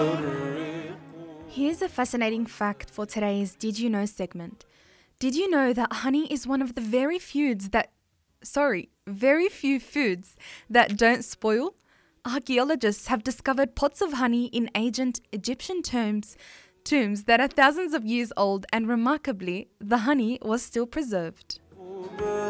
Here's a fascinating fact for today's Did You Know segment. Did you know that honey is one of the very few foods that don't spoil? Archaeologists have discovered pots of honey in ancient Egyptian tombs that are thousands of years old, and remarkably, the honey was still preserved.